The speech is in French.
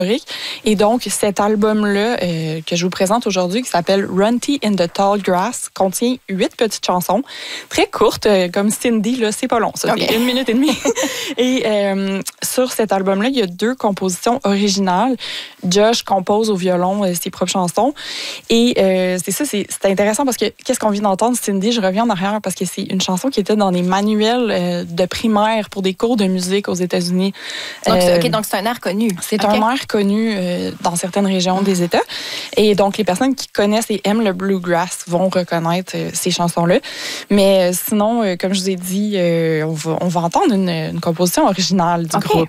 Et donc, cet album-là que je vous présente aujourd'hui, qui s'appelle Runty in the Tall Grass, contient 8 petites chansons, très courtes, comme Cindy, là, c'est pas long, ça, c'est 1 minute et demie. Et sur cet album-là, il y a 2 compositions originales. Josh compose au violon ses propres chansons. Et c'est intéressant parce que qu'est-ce qu'on vient d'entendre, Cindy, je reviens en arrière parce que c'est une chanson qui était dans les manuels de primaire pour des cours de musique aux États-Unis. Donc c'est un air connu. C'est un air connu dans certaines régions des États. Et donc, les personnes qui connaissent et aiment le bluegrass vont reconnaître ces chansons-là. Mais sinon, comme je vous ai dit, on va entendre une composition originale du groupe.